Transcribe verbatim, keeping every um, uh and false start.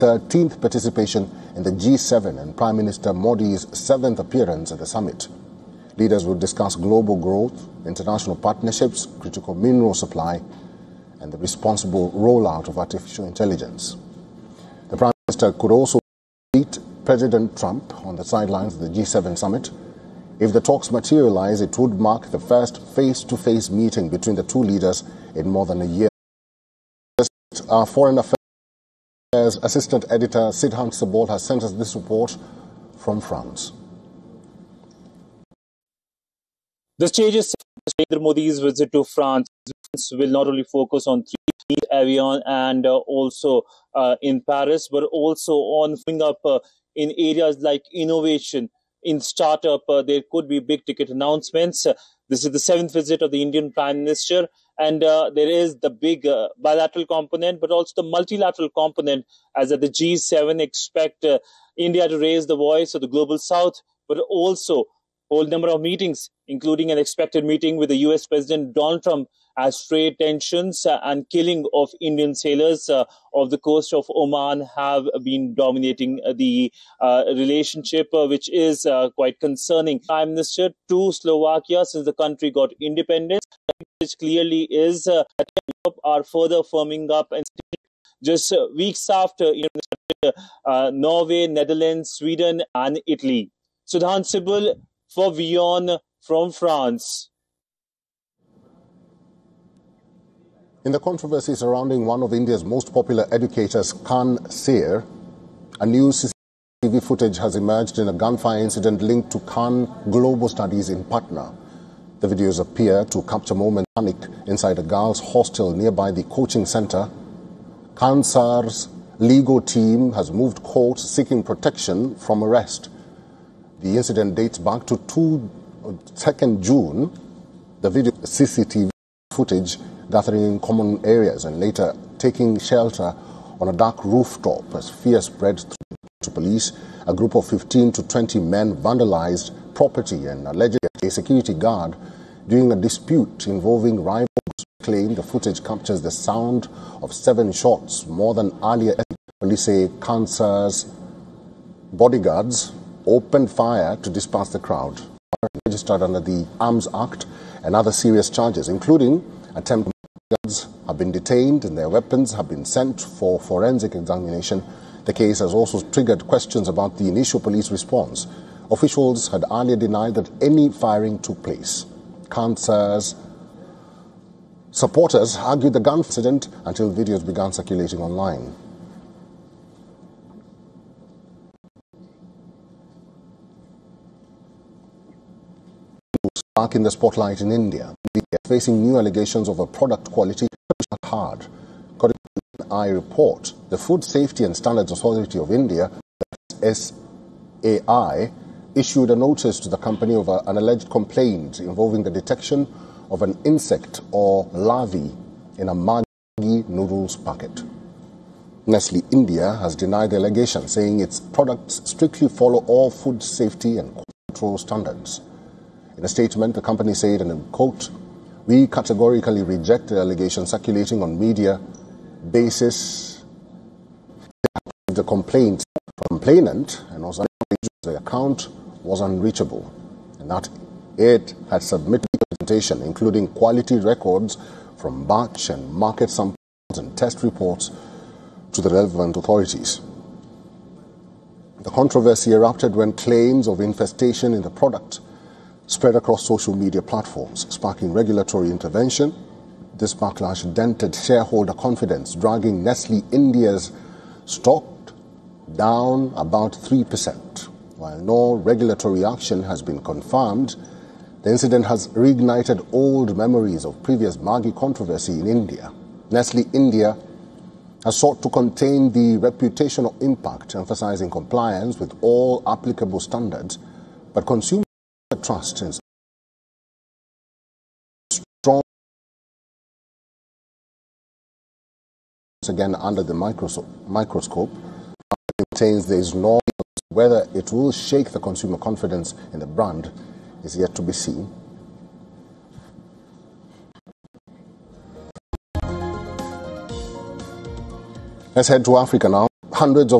thirteenth participation in the G seven and Prime Minister Modi's seventh appearance at the summit. Leaders will discuss global growth, international partnerships, critical mineral supply, and the responsible rollout of artificial intelligence. The Prime Minister could also meet President Trump on the sidelines of the G seven summit. If the talks materialize, it would mark the first face-to-face meeting between the two leaders in more than a year. Our Foreign Affairs Assistant Editor Sidhant Sabol has sent us this report from France. The stages of Narendra Modi's visit to France will not only focus on three Avion and uh, also uh, in Paris, but also on filling up uh, in areas like innovation. In startup, uh, there could be big ticket announcements. Uh, this is the seventh visit of the Indian Prime Minister, and uh, there is the big uh, bilateral component, but also the multilateral component, as at the G seven expect uh, India to raise the voice of the global south, but also whole number of meetings, including an expected meeting with the U S President Donald Trump, as trade tensions uh, and killing of Indian sailors uh, off the coast of Oman have been dominating uh, the uh, relationship, uh, which is uh, quite concerning. Prime Minister to Slovakia since the country got independence, which clearly is uh, that Europe are further firming up, and just uh, weeks after you know, uh, Norway, Netherlands, Sweden, and Italy. Sidhant Sabol for Vion from France. In the controversy surrounding one of India's most popular educators, Khan Ser, a new C C T V footage has emerged in a gunfire incident linked to Khan Global Studies in Patna. The videos appear to capture moment of panic inside a girls' hostel nearby the coaching center. Khan Ser's legal team has moved court seeking protection from arrest. The incident dates back to second June. The video C C T V footage gathering in common areas and later taking shelter on a dark rooftop as fear spread to police. A group of fifteen to twenty men vandalized property and allegedly a security guard during a dispute involving rivals. Claim the footage captures the sound of seven shots, more than earlier. Police say Khan Ser's bodyguards opened fire to disperse the crowd. Registered under the Arms Act and other serious charges, including attempt. Guards have been detained and their weapons have been sent for forensic examination. The case has also triggered questions about the initial police response. Officials had earlier denied that any firing took place. Khan Ser's supporters argued the gun incident until videos began circulating online. Back in the spotlight in India, India is facing new allegations of a product quality hard. According to an I report, the Food Safety and Standards Authority of India, S A I, issued a notice to the company of a, an alleged complaint involving the detection of an insect or larvae in a Maggi noodles packet. Nestle India has denied the allegation, saying its products strictly follow all food safety and control standards. In a statement, the company said, and I quote, "We categorically reject the allegation circulating on media basis the complaint complainant and also the account was unreachable, and that it had submitted documentation including quality records from batch and market samples and test reports to the relevant authorities." The controversy erupted when claims of infestation in the product spread across social media platforms, sparking regulatory intervention. This backlash dented shareholder confidence, dragging Nestle India's stock down about three percent. While no regulatory action has been confirmed, the incident has reignited old memories of previous Maggi controversy in India. Nestle India has sought to contain the reputational impact, emphasizing compliance with all applicable standards, but consumer trust in strong again under the microscope maintains there is no whether it will shake the consumer confidence in the brand is yet to be seen. Let's head to Africa now. hundreds of